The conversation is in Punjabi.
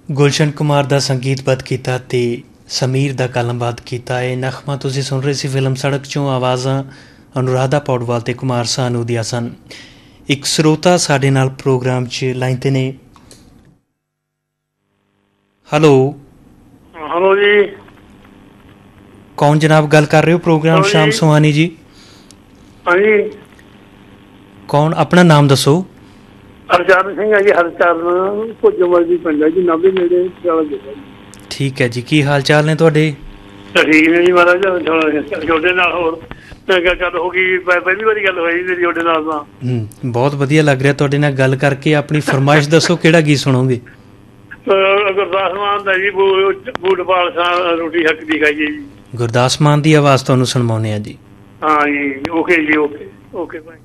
ਗੁਲਸ਼ਨ ਕੁਮਾਰ ਦਾ ਸੰਗੀਤਬੱਧ ਕੀਤਾ ਅਤੇ ਸਮੀਰ ਦਾ ਕਲਮਬੱਧ ਕੀਤਾ। ਇਹ ਨਗਮਾ ਤੁਸੀਂ ਸੁਣ ਰਹੇ ਸੀ ਫਿਲਮ ਸੜਕ 'ਚੋਂ। ਆਵਾਜ਼ਾਂ ਅਨੁਰਾਧਾ ਪੌਡਵਾਲ ਅਤੇ ਕੁਮਾਰ ਸਾਨੂ ਦੀਆਂ ਸਨ। ਇੱਕ ਸਰੋਤਾ ਸਾਡੇ ਨਾਲ ਪ੍ਰੋਗਰਾਮ 'ਚ ਲਾਈਨ 'ਤੇ ਨੇ। ਹੈਲੋ ਹੈਲੋ ਜੀ, ਕੌਣ ਜਨਾਬ ਗੱਲ ਕਰ ਰਹੇ ਹੋ? ਪ੍ਰੋਗਰਾਮ ਸ਼ਾਮ ਸੁਹਾਨੀ ਜੀ। ਹਾਂਜੀ, ਕੌਣ? ਆਪਣਾ ਨਾਮ ਦੱਸੋ। ਹਰਚਰਨ ਸਿੰਘ ਹੈ ਜੀ। ਹਰਚਰਨ ਭੁੱਜੋਵਾਲ ਦੀ ਪਿੰਡ ਹੈ ਜੀ, ਨਾਭੇ ਨੇੜੇ। ਠੀਕ ਹੈ ਜੀ, ਕੀ ਹਾਲ ਚਾਲ ਨੇ ਤੁਹਾਡੇ? ਠੀਕ ਨੇ ਜੀ ਮਹਾਰਾਜ। ਤੁਹਾਡੇ ਨਾਲ ਹੋਰ ਗੱਲ ਹੋ ਗਈ, ਪਹਿਲੀ ਵਾਰੀ ਗੱਲ ਹੋਈ ਮੇਰੀ ਤੁਹਾਡੇ ਨਾਲ ਤਾਂ। ਬਹੁਤ ਵਧੀਆ ਲੱਗ ਰਿਹਾ ਤੁਹਾਡੇ ਨਾਲ ਗੱਲ ਕਰਕੇ। ਆਪਣੀ ਫਰਮਾਇਸ਼ ਦੱਸੋ, ਕਿਹੜਾ ਗੀਤ ਸੁਣੋਗੇ? ਗੁਰਦਾਸ ਮਾਨ ਦਾ ਜੀ, ਬੂਟਪਾਲ ਖਾਂ ਰੋਟੀ ਹੱਕ ਦੀ ਖਾਈਏ ਜੀ। ਗੁਰਦਾਸ ਮਾਨ ਦੀ ਆਵਾਜ਼ ਤੁਹਾਨੂੰ ਸੁਣਵਾਉਂਦੇ ਆ ਜੀ। ਹਾਂ ਜੀ, ਓਕੇ ਜੀ, ਓਕੇ ਓਕੇ ਭਾਈ।